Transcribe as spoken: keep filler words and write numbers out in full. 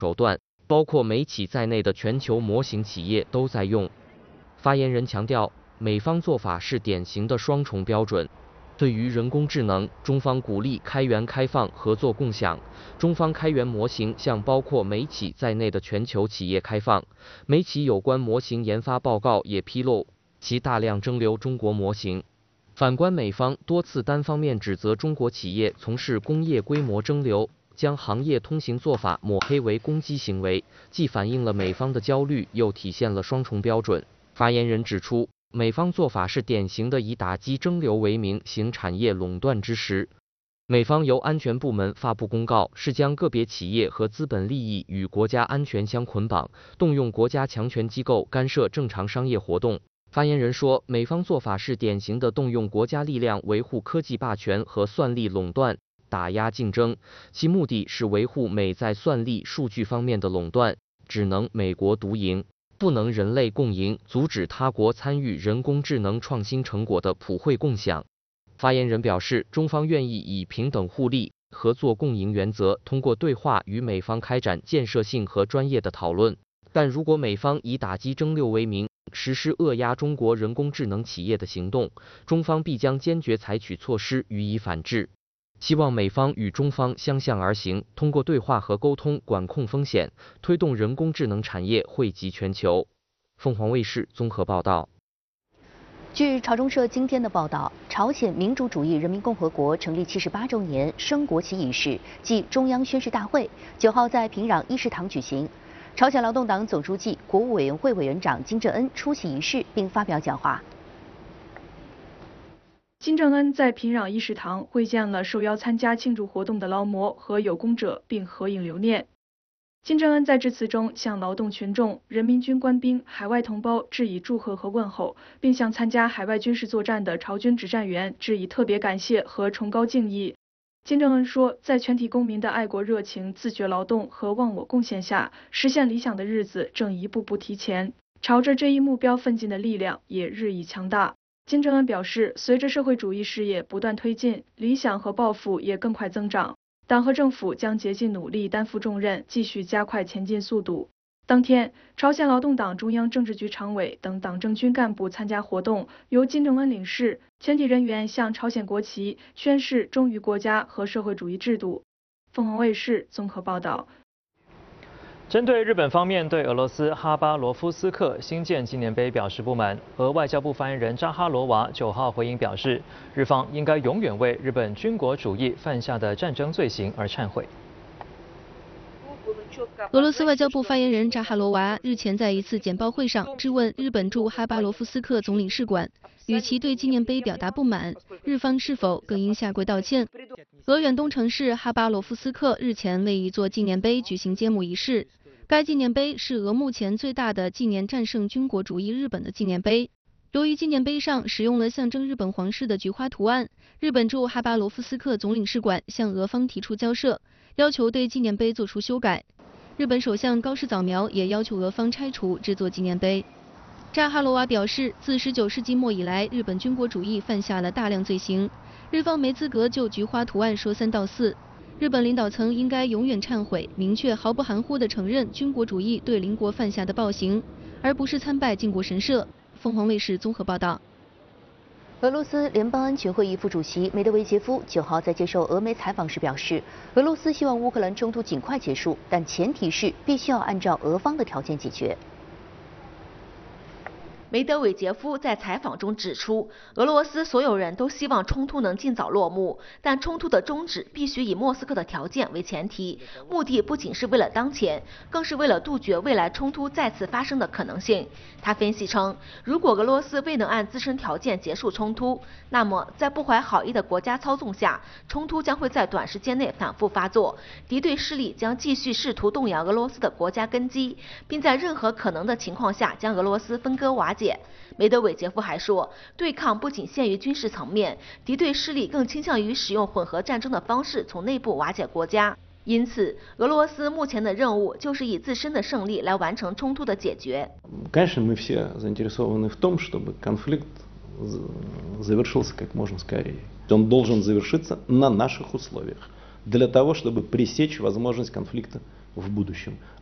手段，包括美企在内的全球模型企业都在用。发言人强调，美方做法是典型的双重标准。对于人工智能，中方鼓励开源开放、合作共享。中方开源模型向包括美企在内的全球企业开放。美企有关模型研发报告也披露，其大量征留中国模型。反观美方多次单方面指责中国企业从事工业规模征留，将行业通行做法抹黑为攻击行为，既反映了美方的焦虑，又体现了双重标准。发言人指出，美方做法是典型的以打击征留为名行产业垄断之实。美方由安全部门发布公告，是将个别企业和资本利益与国家安全相捆绑，动用国家强权机构干涉正常商业活动。发言人说，美方做法是典型的动用国家力量维护科技霸权和算力垄断，打压竞争，其目的是维护美在算力、数据方面的垄断，只能美国独赢，不能人类共赢，阻止他国参与人工智能创新成果的普惠共享。发言人表示，中方愿意以平等互利、合作共赢原则，通过对话与美方开展建设性和专业的讨论。但如果美方以打击征留为名，实施扼压中国人工智能企业的行动，中方必将坚决采取措施予以反制。希望美方与中方相向而行，通过对话和沟通管控风险，推动人工智能产业惠及全球。凤凰卫视综合报道。 据朝中社今天的报道，朝鲜民主主义人民共和国成立七十八周年升国旗仪式暨中央宣誓大会，九号在平壤议事堂举行。朝鲜劳动党总书记、国务委员会委员长金正恩出席仪式并发表讲话。 金正恩在平壤议事堂会见了受邀参加庆祝活动的劳模和有功者，并合影留念。金正恩在致辞中向劳动群众、人民军官兵、海外同胞致以祝贺和问候，并向参加海外军事作战的朝军指战员致以特别感谢和崇高敬意。金正恩说，在全体公民的爱国热情、自觉劳动和忘我贡献下，实现理想的日子正一步步提前，朝着这一目标奋进的力量也日益强大。金正恩表示，随着社会主义事业不断推进，理想和抱负也更快增长，党和政府将竭尽努力担负重任，继续加快前进速度。当天，朝鲜劳动党中央政治局常委等党政军干部参加活动，由金正恩领事，全体人员向朝鲜国旗宣誓忠于国家和社会主义制度。凤凰卫视综合报道。 针对日本方面对俄罗斯哈巴罗夫斯克新建纪念碑表示不满，俄外交部发言人扎哈罗娃九号回应表示，日方应该永远为日本军国主义犯下的战争罪行而忏悔。 俄罗斯外交部发言人扎哈罗娃日前在一次简报会上质问日本驻哈巴罗夫斯克总领事馆，与其对纪念碑表达不满，日方是否更应下跪道歉？俄远东城市哈巴罗夫斯克日前为一座纪念碑举行揭幕仪式，该纪念碑是俄目前最大的纪念战胜军国主义日本的纪念碑。由于纪念碑上使用了象征日本皇室的菊花图案，日本驻哈巴罗夫斯克总领事馆向俄方提出交涉，要求对纪念碑作出修改。日本首相高市早苗也要求俄方拆除这座纪念碑。扎哈罗娃表示，自十九世纪末以来，日本军国主义犯下了大量罪行，日方没资格就菊花图案说三道四。日本领导层应该永远忏悔，明确毫不含糊地承认军国主义对邻国犯下的暴行，而不是参拜靖国神社。凤凰卫视综合报道。 俄罗斯联邦安全会议副主席梅德韦杰夫九号在接受俄媒采访时表示，俄罗斯希望乌克兰冲突尽快结束，但前提是必须要按照俄方的条件解决。 梅德韦杰夫在采访中指出，俄罗斯所有人都希望冲突能尽早落幕，但冲突的终止必须以莫斯科的条件为前提，目的不仅是为了当前，更是为了杜绝未来冲突再次发生的可能性。他分析称，如果俄罗斯未能按自身条件结束冲突，那么在不怀好意的国家操纵下，冲突将会在短时间内反复发作，敌对势力将继续试图动摇俄罗斯的国家根基，并在任何可能的情况下将俄罗斯分割瓦解。梅德韦杰夫还说，对抗不仅限于军事层面，敌对势力更倾向于使用混合战争的方式从内部瓦解国家。因此，俄罗斯目前的任务就是以自身的胜利来完成冲突的解决。 Конечно, мы все заинтересованы в том, чтобы конфликт завершился как можно скорее. Он должен завершиться на наших условиях, для того, чтобы пресечь возможность конфликта в будущем.